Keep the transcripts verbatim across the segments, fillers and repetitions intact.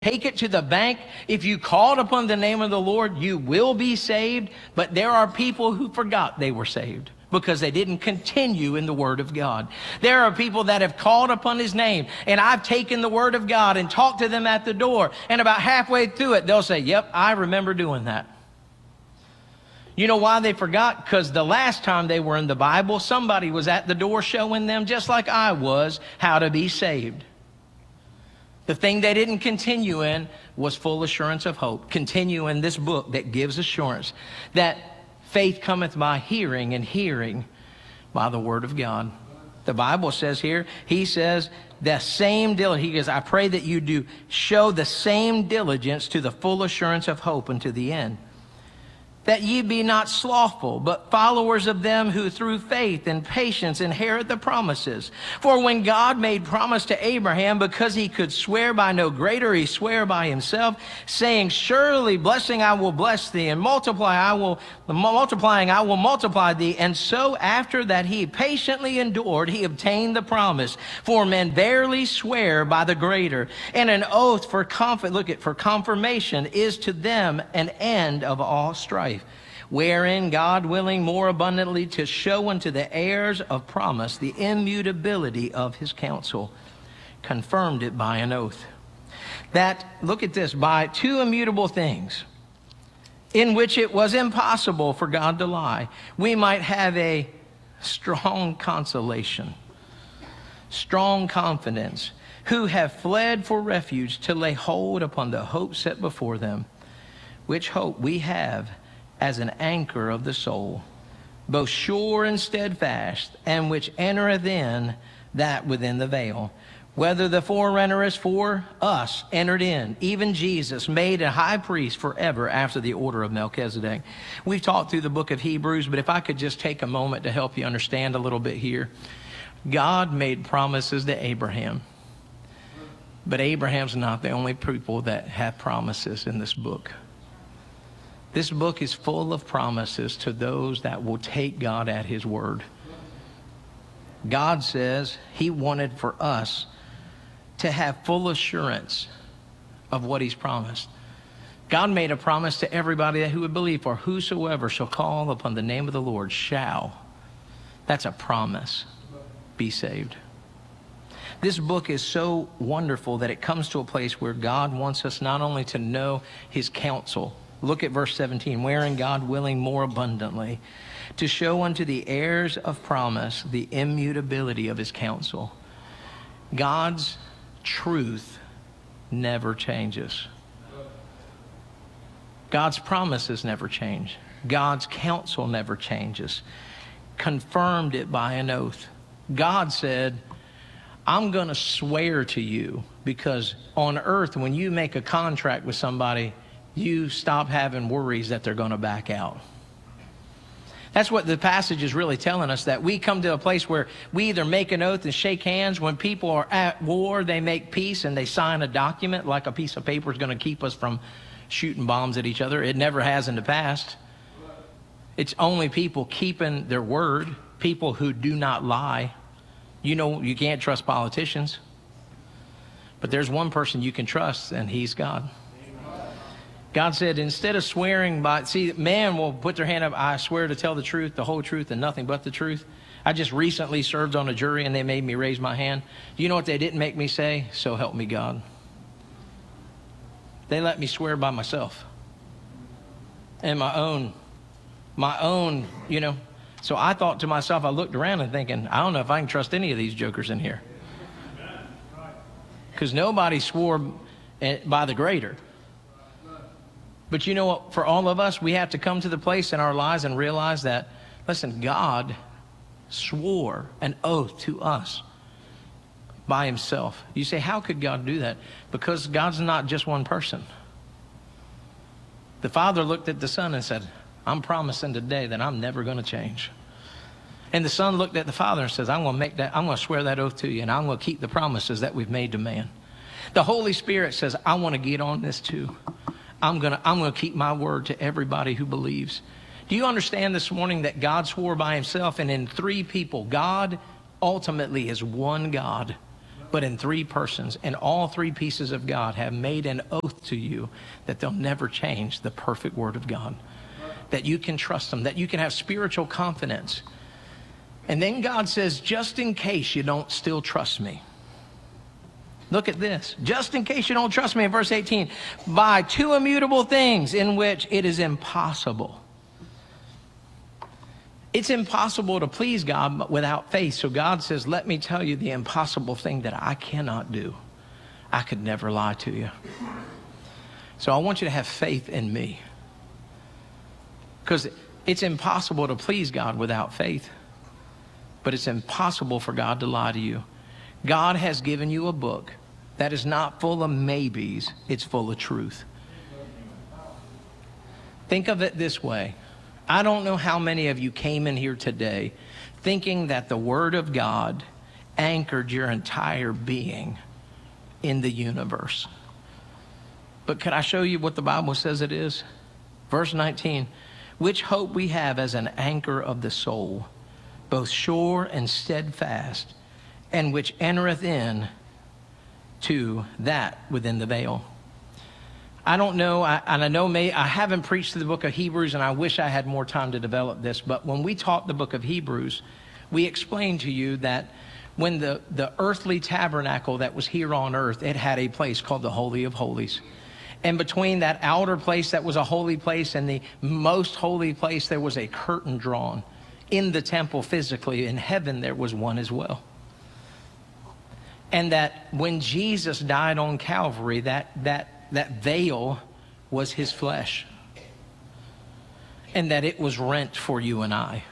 Take it to the bank. If you called upon the name of the Lord, you will be saved. But there are people who forgot they were saved because they didn't continue in the Word of God. There are people that have called upon His name, and I've taken the Word of God and talked to them at the door, and about halfway through it, they'll say, yep, I remember doing that. You know why they forgot? Because the last time they were in the Bible, somebody was at the door showing them, just like I was, how to be saved. The thing they didn't continue in was full assurance of hope. Continue in this book that gives assurance that faith cometh by hearing, and hearing by the Word of God. The Bible says here, He says, the same diligence. He goes, I pray that you do show the same diligence to the full assurance of hope unto the end. That ye be not slothful, but followers of them who through faith and patience inherit the promises. For when God made promise to Abraham, because he could swear by no greater, he sware by himself, saying, surely blessing I will bless thee, and multiply I will multiplying I will multiply thee. And so after that he patiently endured, he obtained the promise. For men verily swear by the greater, and an oath for conf- look at for confirmation is to them an end of all strife. Wherein God willing more abundantly to show unto the heirs of promise the immutability of his counsel, confirmed it by an oath. That, look at this, by two immutable things, in which it was impossible for God to lie, we might have a strong consolation, strong confidence, who have fled for refuge to lay hold upon the hope set before them, which hope we have as an anchor of the soul, both sure and steadfast, and which entereth in that within the veil, whether the forerunner is for us entered in, even Jesus, made a high priest forever after the order of Melchizedek. We've talked through the book of Hebrews, but if I could just take a moment to help you understand a little bit here. God made promises to Abraham, but Abraham's not the only people that have promises in this book. This book is full of promises to those that will take God at His word. God says He wanted for us to have full assurance of what He's promised. God made a promise to everybody who would believe, for whosoever shall call upon the name of the Lord shall, that's a promise, be saved. This book is so wonderful that it comes to a place where God wants us not only to know His counsel. Look at verse seventeen, wherein God willing more abundantly to show unto the heirs of promise the immutability of His counsel. God's truth never changes. God's promises never change. God's counsel never changes. Confirmed it by an oath. God said, I'm going to swear to you, because on earth, when you make a contract with somebody, you stop having worries that they're going to back out. That's what the passage is really telling us, that we come to a place where we either make an oath and shake hands. When people are at war, they make peace and they sign a document, like a piece of paper is going to keep us from shooting bombs at each other. It never has in the past. It's only people keeping their word, people who do not lie. You know, you can't trust politicians, but there's one person you can trust, and He's God. God said, instead of swearing by, see, man will put their hand up, I swear to tell the truth, the whole truth, and nothing but the truth. I just recently served on a jury, and they made me raise my hand. Do you know what they didn't make me say? So help me God. They let me swear by myself and my own, my own, you know. So I thought to myself, I looked around and thinking, I don't know if I can trust any of these jokers in here. Because nobody swore by the greater. But you know what, for all of us, we have to come to the place in our lives and realize that, listen, God swore an oath to us by Himself. You say, how could God do that? Because God's not just one person. The Father looked at the Son and said, I'm promising today that I'm never going to change. And the Son looked at the Father and says, I'm going to make that, I'm going to swear that oath to you, and I'm going to keep the promises that we've made to man. The Holy Spirit says, I want to get on this too. I'm going to I'm going to keep my word to everybody who believes. Do you understand this morning that God swore by Himself, and in three people, God ultimately is one God. but in three persons. And all three pieces of God have made an oath to you that they'll never change the perfect word of God. That you can trust them, that you can have spiritual confidence. And then God says, just in case you don't still trust me. Look at this. Just in case you don't trust me, in verse eighteen, by two immutable things in which it is impossible. It's impossible to please God without faith. So God says, let me tell you the impossible thing that I cannot do. I could never lie to you. So I want you to have faith in me. Because it's impossible to please God without faith. But it's impossible for God to lie to you. God has given you a book that is not full of maybes. It's full of truth. Think of it this way. I don't know how many of you came in here today thinking that the Word of God anchored your entire being in the universe. But can I show you what the Bible says it is? Verse nineteen, which hope we have as an anchor of the soul, both sure and steadfast, and which entereth in to that within the veil. I don't know, I, and I know may, I haven't preached the book of Hebrews, and I wish I had more time to develop this, but when we taught the book of Hebrews, we explained to you that when the, the earthly tabernacle that was here on earth, it had a place called the Holy of Holies. And between that outer place that was a holy place and the most holy place, there was a curtain drawn. In the temple physically, in heaven there was one as well. And that when Jesus died on Calvary, that, that, that veil was his flesh. And that it was rent for you and I.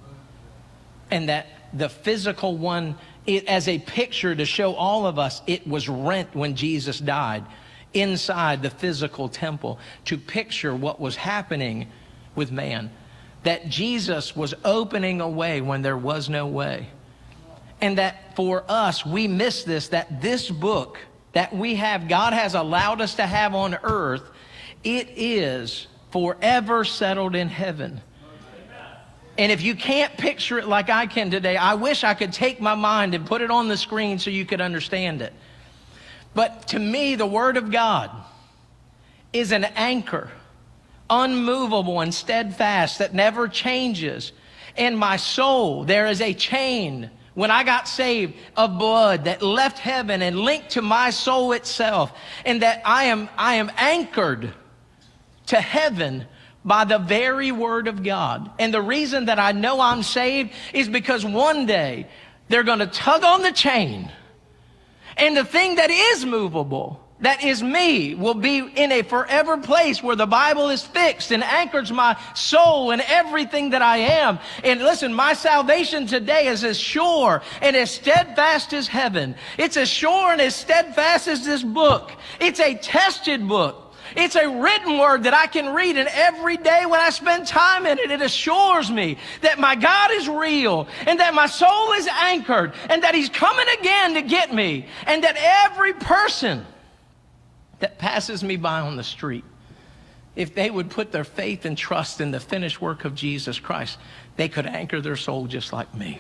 And that the physical one, it, as a picture to show all of us, it was rent when Jesus died inside the physical temple to picture what was happening with man. That Jesus was opening a way when there was no way. And that for us, we miss this, that this book that we have, God has allowed us to have on earth, it is forever settled in heaven. And if you can't picture it like I can today, I wish I could take my mind and put it on the screen so you could understand it. But to me, the Word of God is an anchor, unmovable and steadfast, that never changes. In my soul, there is a chain when I got saved of blood that left heaven and linked to my soul itself. And that I am, I am anchored to heaven by the very Word of God. And the reason that I know I'm saved is because one day they're going to tug on the chain. And the thing that is movable, that is me, will be in a forever place where the Bible is fixed and anchors my soul and everything that I am. And listen, my salvation today is as sure and as steadfast as heaven. It's as sure and as steadfast as this book. It's a tested book. It's a written word that I can read, and every day when I spend time in it, it assures me that my God is real and that my soul is anchored and that he's coming again to get me, and that every person that passes me by on the street, if they would put their faith and trust in the finished work of Jesus Christ, they could anchor their soul just like me.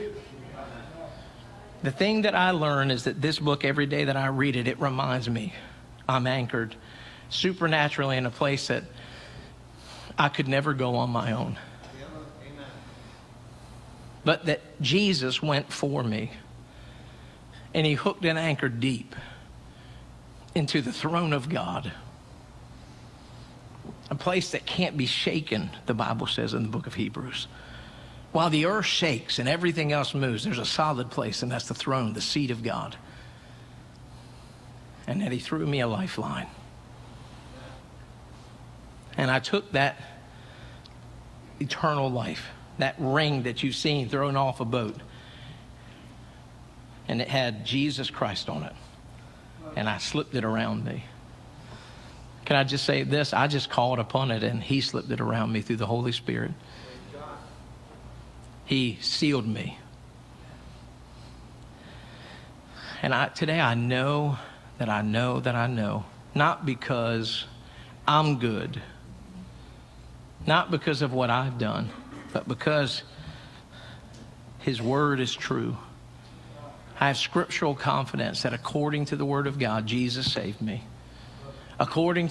The thing that I learn is that this book, every day that I read it, it reminds me I'm anchored supernaturally in a place that I could never go on my own. But that Jesus went for me, and he hooked an anchor deep into the throne of God. A place that can't be shaken, the Bible says in the book of Hebrews. While the earth shakes and everything else moves, there's a solid place, and that's the throne, the seat of God. And that he threw me a lifeline. And I took that eternal life, that ring that you've seen thrown off a boat, and it had Jesus Christ on it. And I slipped it around me. Can I just say this? I just called upon it, and he slipped it around me through the Holy Spirit. He sealed me. And I, today I know that I know that I know, not because I'm good, not because of what I've done, but because his word is true. I have scriptural confidence that according to the Word of God, Jesus saved me. According